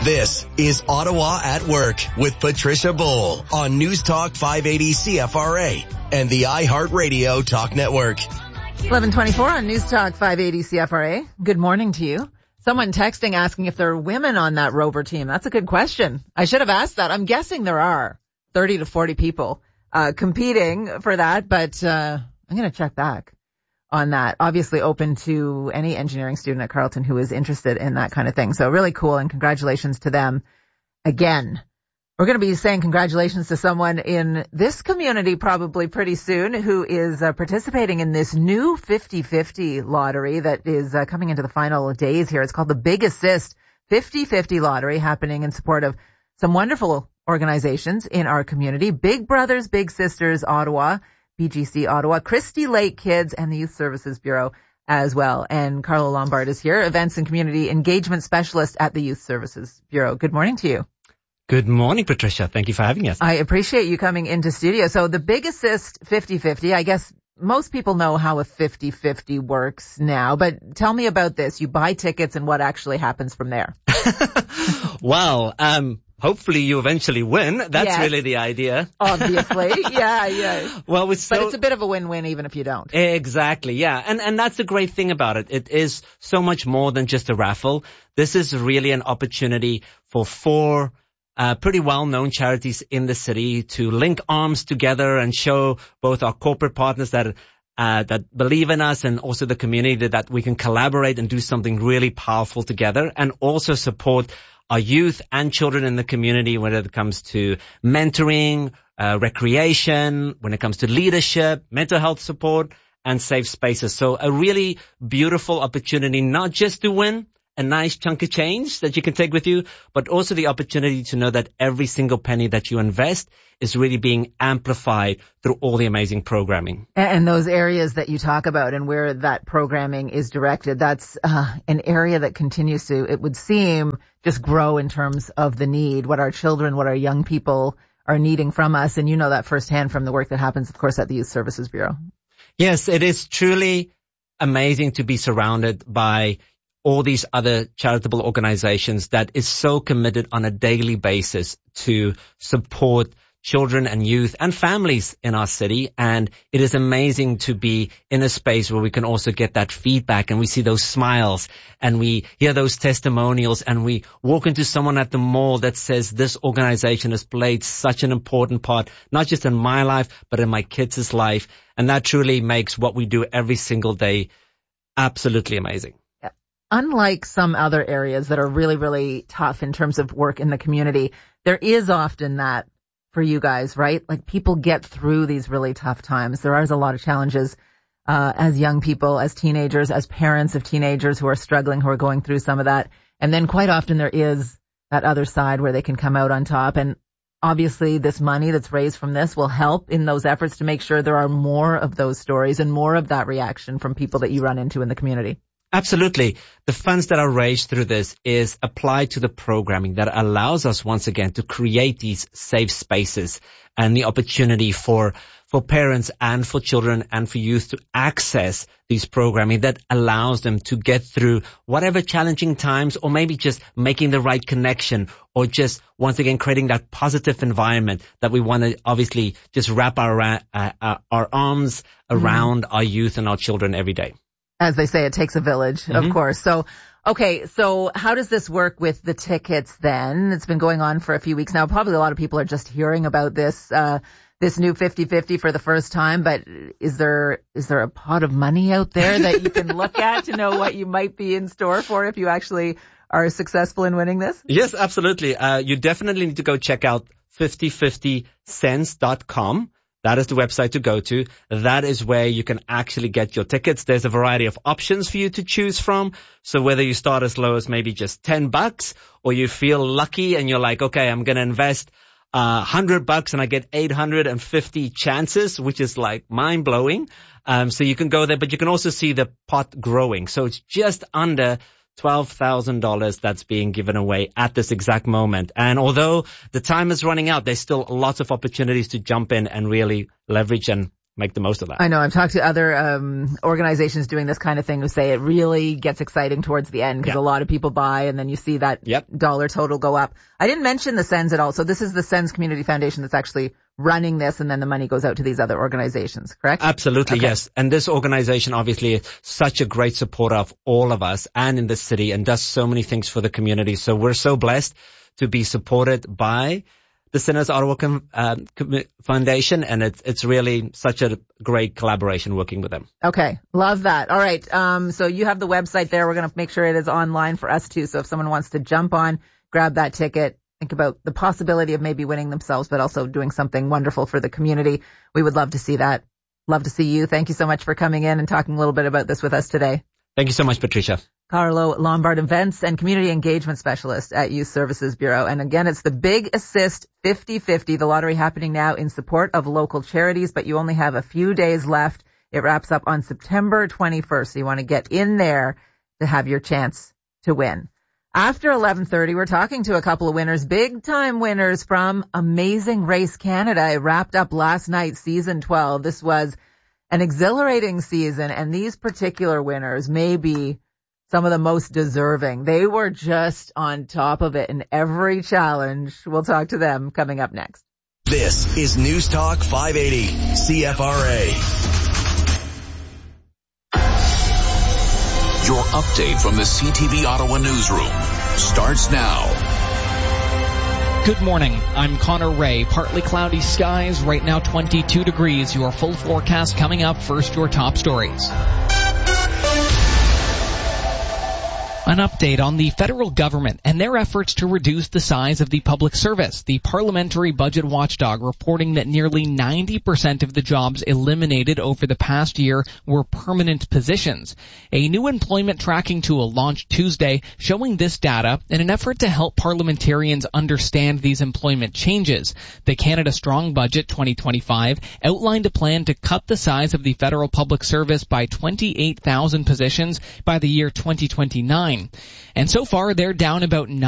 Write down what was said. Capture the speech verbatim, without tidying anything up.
This is Ottawa at Work with Patricia Bull on News Talk five eighty C F R A and the iHeartRadio Talk Network. eleven twenty-four on News Talk five eighty C F R A. Good morning to you. Someone texting asking if there are women on that rover team. That's a good question. I should have asked that. I'm guessing there are thirty to forty people uh competing for that, but uh I'm going to check back on that. Obviously open to any engineering student at Carleton who is interested in that kind of thing. So really cool, and congratulations to them again. We're going to be saying congratulations to someone in this community probably pretty soon who is uh, participating in this new fifty fifty lottery that is uh, coming into the final days here. It's called the Big Assist fifty fifty lottery, happening in support of some wonderful organizations in our community. Big Brothers Big Sisters Ottawa, B G C Ottawa, Christie Lake Kids, and the Youth Services Bureau as well. And Carla Lombard is here, Events and Community Engagement Specialist at the Youth Services Bureau. Good morning to you. Good morning, Patricia. Thank you for having us. I appreciate you coming into studio. So the Big Assist fifty fifty, I guess most people know how a fifty fifty works now, but tell me about this. You buy tickets and what actually happens from there. Well, um, hopefully you eventually win. That's yes. really the idea. Obviously. yeah, yeah. Well, we're still... But it's a bit of a win-win even if you don't. Exactly, yeah. And, and that's the great thing about it. It is so much more than just a raffle. This is really an opportunity for four Uh, pretty well-known charities in the city to link arms together and show both our corporate partners that uh, that believe in us and also the community that we can collaborate and do something really powerful together, and also support our youth and children in the community when it comes to mentoring, uh, recreation, when it comes to leadership, mental health support, and safe spaces. So a really beautiful opportunity, not just to win a nice chunk of change that you can take with you, but also the opportunity to know that every single penny that you invest is really being amplified through all the amazing programming. And those areas that you talk about and where that programming is directed, that's uh, an area that continues to, it would seem, just grow in terms of the need, what our children, what our young people are needing from us. And you know that firsthand from the work that happens, of course, at the Youth Services Bureau. Yes, it is truly amazing to be surrounded by all these other charitable organizations that is so committed on a daily basis to support children and youth and families in our city. And it is amazing to be in a space where we can also get that feedback and we see those smiles and we hear those testimonials and we walk into someone at the mall that says this organization has played such an important part, not just in my life, but in my kids' life. And that truly makes what we do every single day absolutely amazing. Unlike some other areas that are really, really tough in terms of work in the community, there is often that for you guys, right? Like people get through these really tough times. There are a lot of challenges uh as young people, as teenagers, as parents of teenagers who are struggling, who are going through some of that. And then quite often there is that other side where they can come out on top. And obviously this money that's raised from this will help in those efforts to make sure there are more of those stories and more of that reaction from people that you run into in the community. Absolutely. The funds that are raised through this is applied to the programming that allows us once again to create these safe spaces and the opportunity for for parents and for children and for youth to access these programming that allows them to get through whatever challenging times, or maybe just making the right connection, or just once again creating that positive environment that we want to obviously just wrap our uh, our arms around mm-hmm. our youth and our children every day. As they say, it takes a village, mm-hmm. of course. So, okay, so how does this work with the tickets then? It's been going on for a few weeks now. Probably a lot of people are just hearing about this, uh, this new fifty fifty for the first time, but is there, is there a pot of money out there that you can look at to know what you might be in store for if you actually are successful in winning this? Yes, absolutely. Uh, you definitely need to go check out fifty fifty cents dot com. That is the website to go to. That is where you can actually get your tickets. There's a variety of options for you to choose from. So whether you start as low as maybe just ten bucks, or you feel lucky and you're like, okay, I'm going to invest a uh, hundred bucks and I get eight hundred fifty chances, which is like mind blowing. Um, so you can go there, but you can also see the pot growing. So it's just under twelve thousand dollars that's being given away at this exact moment. And although the time is running out, there's still lots of opportunities to jump in and really leverage and make the most of that. I know. I've talked to other um organizations doing this kind of thing who say it really gets exciting towards the end because Yep. a lot of people buy and then you see that Yep. dollar total go up. I didn't mention the Sens at all. So this is the Sens Community Foundation that's actually running this, and then the money goes out to these other organizations, correct? Absolutely, Okay. yes. And this organization obviously is such a great supporter of all of us and in the city and does so many things for the community. So we're so blessed to be supported by the Sinners Ottawa Com- uh, Com- Foundation, and it's it's really such a great collaboration working with them. Okay. Love that. All right. Um, so you have the website there. We're going to make sure it is online for us too. So if someone wants to jump on, grab that ticket, think about the possibility of maybe winning themselves, but also doing something wonderful for the community. We would love to see that. Love to see you. Thank you so much for coming in and talking a little bit about this with us today. Thank you so much, Patricia. Carlo Lombard, Events and Community Engagement Specialist at Youth Services Bureau. And again, it's the Big Assist fifty fifty, the lottery happening now in support of local charities, but you only have a few days left. It wraps up on September twenty-first. So you want to get in there to have your chance to win. After eleven thirty, we're talking to a couple of winners, big time winners from Amazing Race Canada. It wrapped up last night, season twelve. This was an exhilarating season, and these particular winners may be some of the most deserving. They were just on top of it in every challenge. We'll talk to them coming up next. This is News Talk five eighty C F R A. Your update from the C T V Ottawa newsroom starts now. Good morning. I'm Connor Ray. Partly cloudy skies. Right now twenty-two degrees. Your full forecast coming up. First, your top stories. An update on the federal government and their efforts to reduce the size of the public service. The Parliamentary Budget Watchdog reporting that nearly ninety percent of the jobs eliminated over the past year were permanent positions. A new employment tracking tool launched Tuesday showing this data in an effort to help parliamentarians understand these employment changes. The Canada Strong Budget twenty twenty-five outlined a plan to cut the size of the federal public service by twenty-eight thousand positions by the year twenty twenty-nine. And so far, they're down about nine